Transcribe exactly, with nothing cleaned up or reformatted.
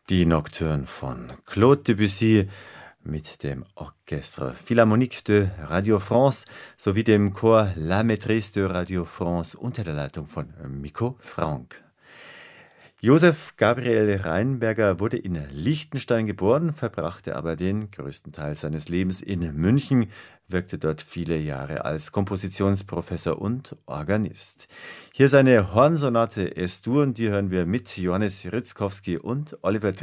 Die Nocturne von Claude Debussy mit dem Orchestre Philharmonique de Radio France sowie dem Chor La Maîtrise de Radio France unter der Leitung von Miko Frank. Josef Gabriel Rheinberger wurde in Liechtenstein geboren, verbrachte aber den größten Teil seines Lebens in München, wirkte dort viele Jahre als Kompositionsprofessor und Organist. Hier seine Hornsonate Es-Dur, und die hören wir mit Johannes Ritzkowski und Oliver